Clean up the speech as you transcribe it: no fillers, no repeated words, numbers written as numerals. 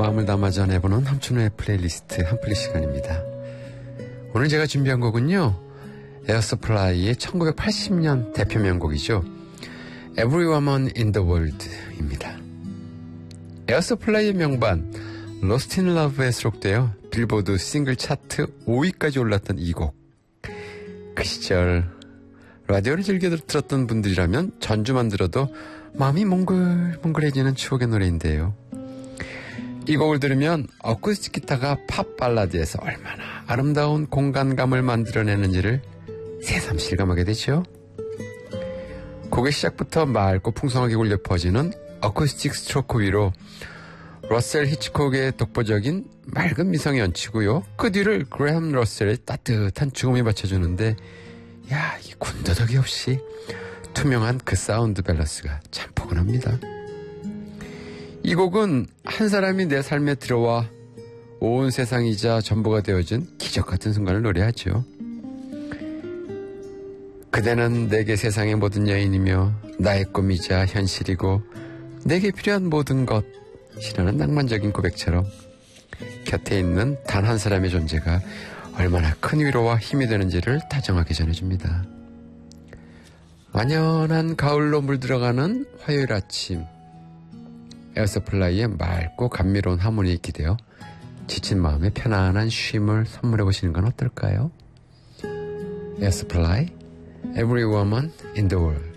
마음을 담아 전해보는 함춘호의 플레이리스트 한플리 시간입니다. 오늘 제가 준비한 곡은요, 에어서플라이의 1980년 대표 명곡이죠. Every Woman in the World입니다. 에어서플라이의 명반 Lost in Love에 수록되어 빌보드 싱글 차트 5위까지 올랐던 이 곡. 그 시절 라디오를 즐겨 들었던 분들이라면 전주만 들어도 마음이 몽글몽글해지는 추억의 노래인데요. 이 곡을 들으면 어쿠스틱 기타가 팝 발라드에서 얼마나 아름다운 공간감을 만들어내는지를 새삼 실감하게 되죠. 곡의 시작부터 맑고 풍성하게 울려 퍼지는 어쿠스틱 스트로크 위로 러셀 히치콕의 독보적인 맑은 미성이 얹히고요. 그 뒤를 그레함 러셀의 따뜻한 죽음이 받쳐주는데, 야, 이 군더더기 없이 투명한 그 사운드 밸런스가 참 포근합니다. 이 곡은 한 사람이 내 삶에 들어와 온 세상이자 전부가 되어진 기적 같은 순간을 노래하죠. 그대는 내게 세상의 모든 여인이며 나의 꿈이자 현실이고 내게 필요한 모든 것이라는 낭만적인 고백처럼 곁에 있는 단 한 사람의 존재가 얼마나 큰 위로와 힘이 되는지를 다정하게 전해줍니다. 완연한 가을로 물들어가는 화요일 아침, 에어서플라이의 맑고 감미로운 하모니에 기대어 지친 마음에 편안한 쉼을 선물해 보시는 건 어떨까요? 에어서플라이, Every Woman in the World.